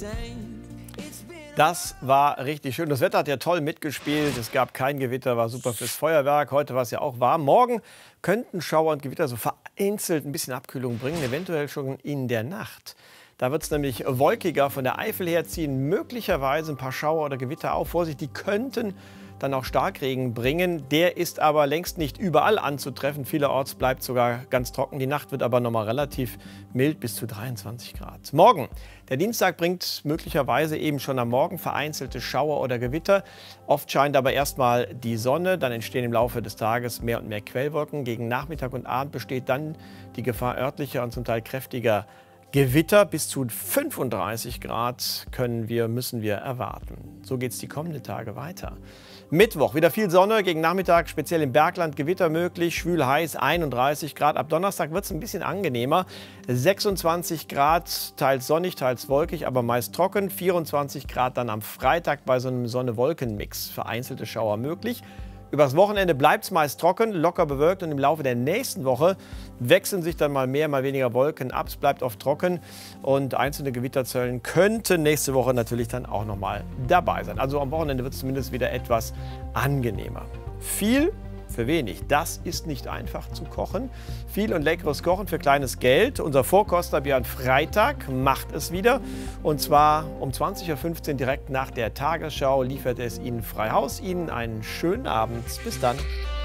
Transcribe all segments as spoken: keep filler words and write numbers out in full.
Das war richtig schön. Das Wetter hat ja toll mitgespielt. Es gab kein Gewitter, war super fürs Feuerwerk. Heute war es ja auch warm. Morgen könnten Schauer und Gewitter so vereinzelt ein bisschen Abkühlung bringen, eventuell schon in der Nacht. Da wird es nämlich wolkiger von der Eifel herziehen, möglicherweise ein paar Schauer oder Gewitter auch. Vorsicht, die könnten dann auch Starkregen bringen. Der ist aber längst nicht überall anzutreffen. Vielerorts bleibt sogar ganz trocken. Die Nacht wird aber noch mal relativ mild, bis zu dreiundzwanzig Grad. Morgen, der Dienstag, bringt möglicherweise eben schon am Morgen vereinzelte Schauer oder Gewitter. Oft scheint aber erstmal die Sonne. Dann entstehen im Laufe des Tages mehr und mehr Quellwolken. Gegen Nachmittag und Abend besteht dann die Gefahr örtlicher und zum Teil kräftiger Gewitter. Bis zu fünfunddreißig Grad können wir, müssen wir erwarten. So geht es die kommenden Tage weiter. Mittwoch wieder viel Sonne, gegen Nachmittag speziell im Bergland Gewitter möglich, schwül heiß, einunddreißig Grad. Ab Donnerstag wird es ein bisschen angenehmer, sechsundzwanzig Grad, teils sonnig, teils wolkig, aber meist trocken. vierundzwanzig Grad dann am Freitag bei so einem Sonne-Wolken-Mix, vereinzelte Schauer möglich. Übers Wochenende bleibt es meist trocken, locker bewölkt und im Laufe der nächsten Woche wechseln sich dann mal mehr, mal weniger Wolken ab. Es bleibt oft trocken und einzelne Gewitterzellen könnten nächste Woche natürlich dann auch noch mal dabei sein. Also am Wochenende wird es zumindest wieder etwas angenehmer. Viel für wenig. Das ist nicht einfach zu kochen. Viel und leckeres Kochen für kleines Geld. Unser Vorkoster Björn Freitag macht es wieder. Und zwar um zwanzig Uhr fünfzehn direkt nach der Tagesschau liefert es Ihnen frei Haus. Ihnen einen schönen Abend. Bis dann.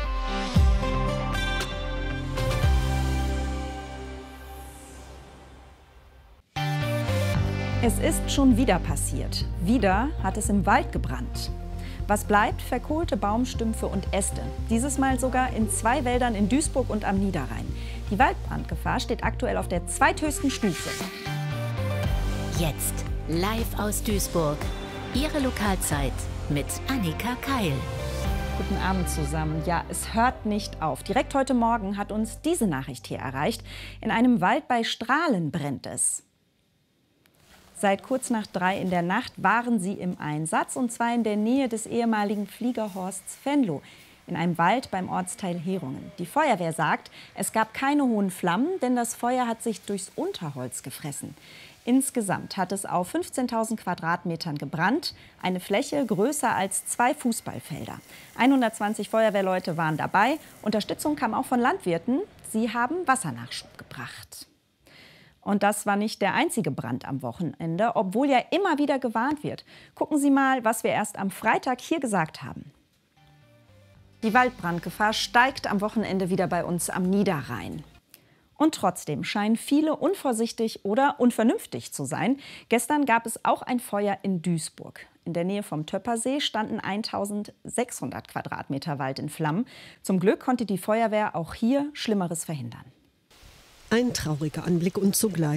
Es ist schon wieder passiert. Wieder hat es im Wald gebrannt. Was bleibt? Verkohlte Baumstümpfe und Äste. Dieses Mal sogar in zwei Wäldern in Duisburg und am Niederrhein. Die Waldbrandgefahr steht aktuell auf der zweithöchsten Stufe. Jetzt live aus Duisburg. Ihre Lokalzeit mit Annika Keil. Guten Abend zusammen. Ja, es hört nicht auf. Direkt heute Morgen hat uns diese Nachricht hier erreicht. In einem Wald bei Strahlen brennt es. Seit kurz nach drei in der Nacht waren sie im Einsatz, und zwar in der Nähe des ehemaligen Fliegerhorsts Venlo, in einem Wald beim Ortsteil Herungen. Die Feuerwehr sagt, es gab keine hohen Flammen, denn das Feuer hat sich durchs Unterholz gefressen. Insgesamt hat es auf fünfzehntausend Quadratmetern gebrannt, eine Fläche größer als zwei Fußballfelder. hundertzwanzig Feuerwehrleute waren dabei. Unterstützung kam auch von Landwirten. Sie haben Wassernachschub gebracht. Und das war nicht der einzige Brand am Wochenende, obwohl ja immer wieder gewarnt wird. Gucken Sie mal, was wir erst am Freitag hier gesagt haben. Die Waldbrandgefahr steigt am Wochenende wieder bei uns am Niederrhein. Und trotzdem scheinen viele unvorsichtig oder unvernünftig zu sein. Gestern gab es auch ein Feuer in Duisburg. In der Nähe vom Töppersee standen eintausendsechshundert Quadratmeter Wald in Flammen. Zum Glück konnte die Feuerwehr auch hier Schlimmeres verhindern. Ein trauriger Anblick und zugleich